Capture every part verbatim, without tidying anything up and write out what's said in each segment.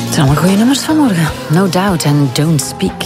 Het zijn allemaal goede nummers vanmorgen. No Doubt en Don't Speak.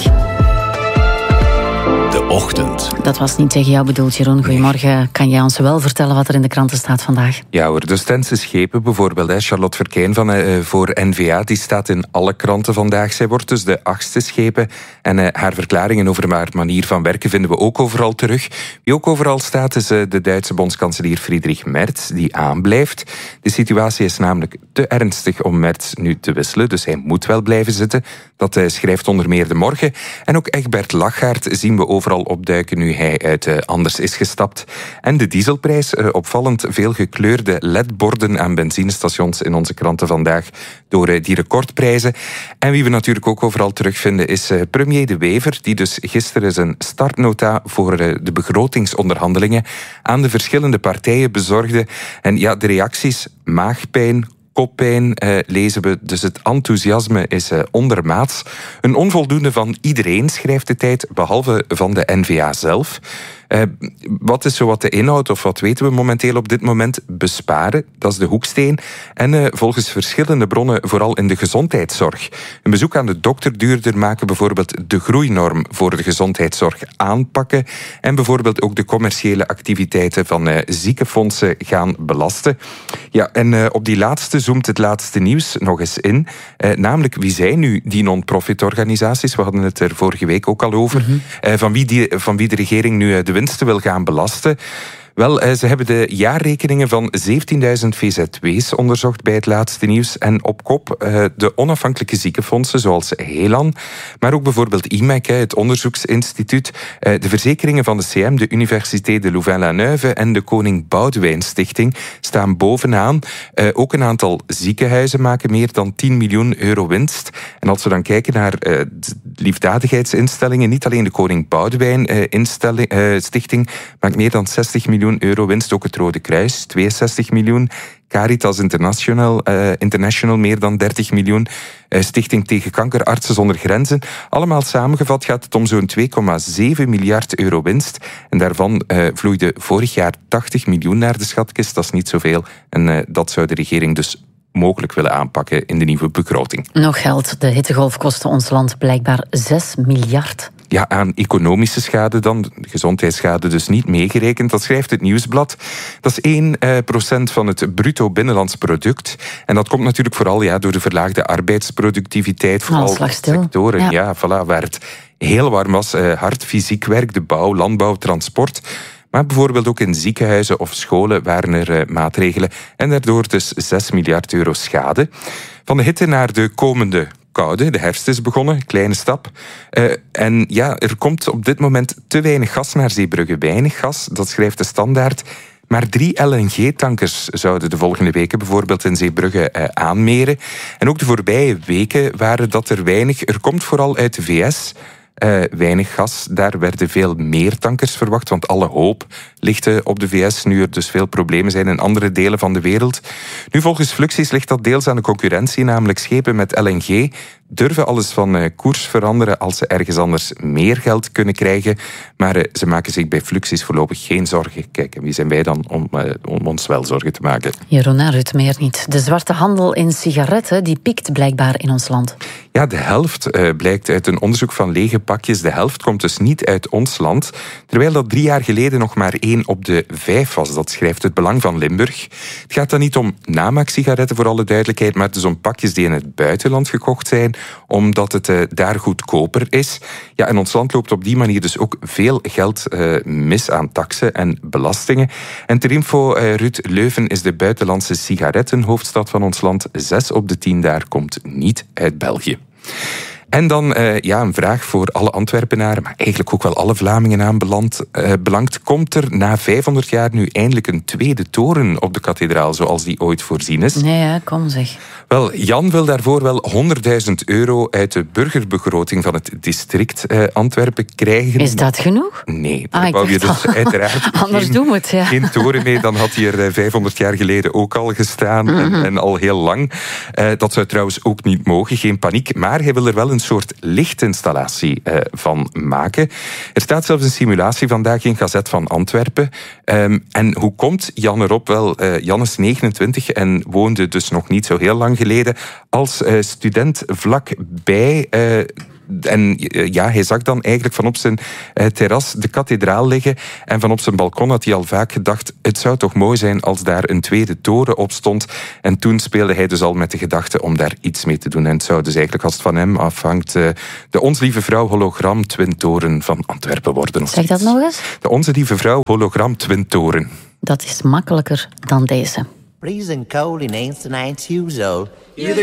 De ochtend. Dat was niet tegen jou bedoeld, Jeroen. Goedemorgen. Kan jij ons wel vertellen wat er in de kranten staat vandaag? Ja hoor, de Stense schepen bijvoorbeeld. Hè. Charlotte Verkijn van, uh, voor N V A, die staat in alle kranten vandaag. Zij wordt dus de achtste schepen. En uh, haar verklaringen over haar manier van werken vinden we ook overal terug. Wie ook overal staat is uh, de Duitse bondskanselier Friedrich Merz, die aanblijft. De situatie is namelijk te ernstig om Merz nu te wisselen, dus hij moet wel blijven zitten. Dat uh, schrijft onder meer De Morgen. En ook Egbert Lachaert zien we overal opduiken nu hij uit uh, Anders is gestapt. En de dieselprijs, uh, opvallend veel gekleurde L E D-borden aan benzinestations in onze kranten vandaag door uh, die recordprijzen. En wie we natuurlijk ook overal terugvinden is uh, premier De Wever, die dus gisteren zijn startnota voor uh, de begrotingsonderhandelingen aan de verschillende partijen bezorgde. En ja, de reacties, maagpijn, koppijn, uh, lezen we. Dus het enthousiasme is uh, ondermaats. Een onvoldoende van iedereen, schrijft de Tijd, behalve van de N V A zelf. Uh, wat is zowat de inhoud, of wat weten we momenteel op dit moment? Besparen, dat is de hoeksteen. En uh, volgens verschillende bronnen vooral in de gezondheidszorg. Een bezoek aan de dokter duurder maken, bijvoorbeeld de groeinorm voor de gezondheidszorg aanpakken. En bijvoorbeeld ook de commerciële activiteiten van uh, ziekenfondsen gaan belasten. Ja, en uh, op die laatste zoomt het laatste nieuws nog eens in. Uh, namelijk, wie zijn nu die non-profit organisaties? We hadden het er vorige week ook al over. Mm-hmm. Uh, van, wie die, van wie de regering nu uh, de winsten wil gaan belasten. Wel, ze hebben de jaarrekeningen van zeventienduizend V Z W's onderzocht bij het laatste nieuws. En op kop de onafhankelijke ziekenfondsen, zoals Helan, maar ook bijvoorbeeld I M E C, het onderzoeksinstituut, de verzekeringen van de C M, de Université de Louvain-la-Neuve en de Koning Boudewijn Stichting staan bovenaan. Ook een aantal ziekenhuizen maken meer dan tien miljoen euro winst. En als we dan kijken naar liefdadigheidsinstellingen, niet alleen de Koning Boudewijn Stichting maakt meer dan zestig miljoen euro winst, ook het Rode Kruis, tweeënzestig miljoen. Caritas International, uh, International meer dan dertig miljoen. Uh, Stichting tegen Kanker, Artsen zonder Grenzen. Allemaal samengevat gaat het om zo'n twee komma zeven miljard euro winst. En daarvan uh, vloeide vorig jaar tachtig miljoen naar de schatkist. Dat is niet zoveel. En uh, dat zou de regering dus mogelijk willen aanpakken in de nieuwe begroting. Nog geld. De hittegolf kostte ons land blijkbaar zes miljard. Ja, aan economische schade dan, de gezondheidsschade dus niet meegerekend. Dat schrijft het Nieuwsblad. Dat is één procent van het bruto binnenlands product. En dat komt natuurlijk vooral ja, door de verlaagde arbeidsproductiviteit. Vooral in sectoren ja. Ja, voilà, waar het heel warm was. Uh, hard fysiek werk, de bouw, landbouw, transport. Maar bijvoorbeeld ook in ziekenhuizen of scholen waren er uh, maatregelen. En daardoor dus zes miljard euro schade. Van de hitte naar de komende koude, de herfst is begonnen, kleine stap. Uh, en ja, er komt op dit moment te weinig gas naar Zeebrugge. Weinig gas, dat schrijft de Standaard. Maar drie L N G-tankers zouden de volgende weken bijvoorbeeld in Zeebrugge uh, aanmeren. En ook de voorbije weken waren dat er weinig. Er komt vooral uit de V S Uh, weinig gas. Daar werden veel meer tankers verwacht, want alle hoop ligt uh, op de V S, nu er dus veel problemen zijn in andere delen van de wereld. Nu, volgens Fluxys ligt dat deels aan de concurrentie, namelijk schepen met L N G durven alles van uh, koers veranderen als ze ergens anders meer geld kunnen krijgen. Maar uh, ze maken zich bij Fluxys voorlopig geen zorgen. Kijk, en wie zijn wij dan om, uh, om ons wel zorgen te maken? Jeroen en Ruud, meer niet. De zwarte handel in sigaretten, die piekt blijkbaar in ons land. Ja, de helft uh, blijkt uit een onderzoek van lege pakjes. De helft komt dus niet uit ons land. Terwijl dat drie jaar geleden nog maar één op de vijf was. Dat schrijft het Belang van Limburg. Het gaat dan niet om namaaksigaretten voor alle duidelijkheid, maar dus om pakjes die in het buitenland gekocht zijn, omdat het uh, daar goedkoper is. Ja, en ons land loopt op die manier dus ook veel geld uh, mis aan taksen en belastingen. En ter info, uh, Ruud, Leuven is de buitenlandse sigarettenhoofdstad van ons land. Zes op de tien daar komt niet uit België. En dan uh, ja, een vraag voor alle Antwerpenaren, maar eigenlijk ook wel alle Vlamingen aanbeland, uh, belangt. Komt er na vijfhonderd jaar nu eindelijk een tweede toren op de kathedraal, zoals die ooit voorzien is? Nee, ja, kom zeg. Wel, Jan wil daarvoor wel honderdduizend euro uit de burgerbegroting van het district uh, Antwerpen krijgen. Is dat genoeg? Nee, daar ah, wou je dus al. Uiteraard Anders geen, doen we het, ja. geen toren mee. Dan had hij er vijfhonderd jaar geleden ook al gestaan, mm-hmm. en, en al heel lang. Uh, dat zou trouwens ook niet mogen, geen paniek. Maar hij wil er wel een soort lichtinstallatie uh, van maken. Er staat zelfs een simulatie vandaag in Gazet van Antwerpen. Um, en hoe komt Jan erop? Wel, uh, Jan is negenentwintig en woonde dus nog niet zo heel lang geleden als uh, student vlakbij. Uh, En ja, hij zag dan eigenlijk van op zijn uh, terras de kathedraal liggen. En van op zijn balkon had hij al vaak gedacht, het zou toch mooi zijn als daar een tweede toren op stond. En toen speelde hij dus al met de gedachte om daar iets mee te doen. En het zou dus eigenlijk, als het van hem afhangt, uh, de Onze Lieve Vrouw hologram twintoren van Antwerpen worden. Zeg dat nog eens? De Onze Lieve Vrouw hologram twintoren. Dat is makkelijker dan deze. Freezing cold in ancient years old.